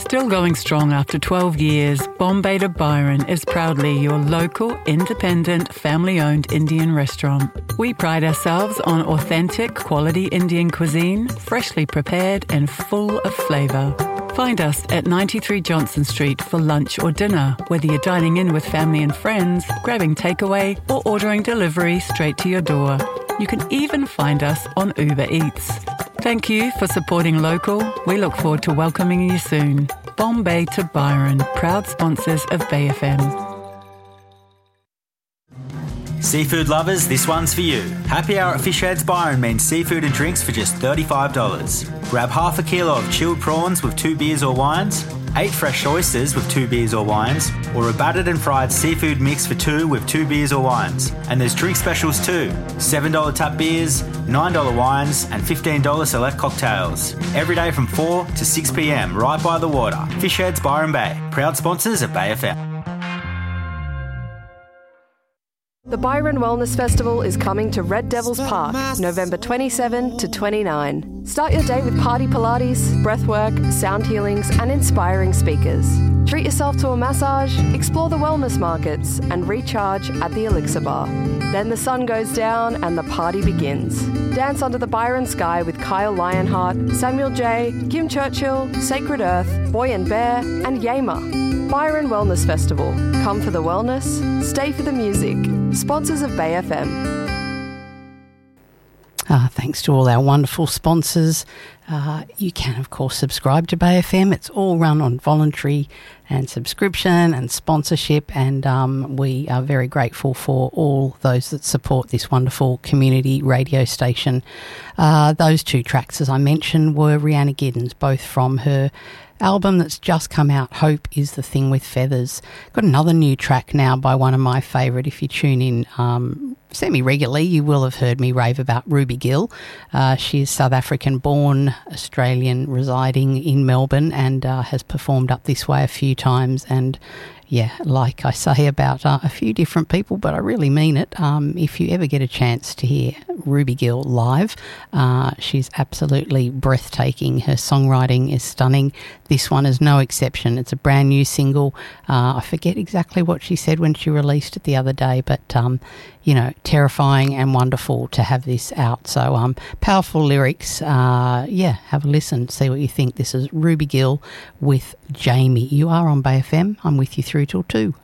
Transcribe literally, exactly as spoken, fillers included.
Still going strong after twelve years, Bombay to Byron is proudly your local, independent, family-owned Indian restaurant. We pride ourselves on authentic, quality Indian cuisine, freshly prepared and full of flavour. Find us at ninety-three Johnson Street for lunch or dinner, whether you're dining in with family and friends, grabbing takeaway or ordering delivery straight to your door. You can even find us on Uber Eats. Thank you for supporting local. We look forward to welcoming you soon. Bombay to Byron, proud sponsors of Bay F M. Seafood lovers, this one's for you. Happy Hour at Fish Heads Byron means seafood and drinks for just thirty-five dollars. Grab half a kilo of chilled prawns with two beers or wines, eight fresh oysters with two beers or wines, or a battered and fried seafood mix for two with two beers or wines. And there's drink specials too. seven dollars tap beers, nine dollars wines and fifteen dollars select cocktails. Every day from four to six p m right by the water. Fish Heads Byron Bay, proud sponsors of Bay F M. The Byron Wellness Festival is coming to Red Devils Park, November twenty-seventh to twenty-ninth. Start your day with party Pilates, breathwork, sound healings and inspiring speakers. Treat yourself to a massage, explore the wellness markets and recharge at the Elixir Bar. Then the sun goes down and the party begins. Dance under the Byron sky with Kyle Lionheart, Samuel J, Kim Churchill, Sacred Earth, Boy and Bear and Yama. Byron Wellness Festival. Come for the wellness, stay for the music. Sponsors of Bay F M. Uh, thanks to all our wonderful sponsors. Uh, you can, of course, subscribe to Bay F M. It's all run on voluntary and subscription and sponsorship, and um, we are very grateful for all those that support this wonderful community radio station. Uh, those two tracks, as I mentioned, were Rhiannon Giddens, both from her album that's just come out, Hope is the Thing with Feathers. Got another new track now by one of my favourite. If you tune in um, semi-regularly, you will have heard me rave about Ruby Gill. Uh, she is South African-born, Australian, residing in Melbourne, and uh, has performed up this way a few times. And yeah, like I say about uh, a few different people, but I really mean it. Um, if you ever get a chance to hear Ruby Gill live, uh, she's absolutely breathtaking. Her songwriting is stunning. This one is no exception. It's a brand new single. Uh, I forget exactly what she said when she released it the other day, but um, you know, terrifying and wonderful to have this out. So um, powerful lyrics. Uh, yeah, have a listen, see what you think. This is Ruby Gill with Jamie. You are on Bay F M. I'm with you through till two.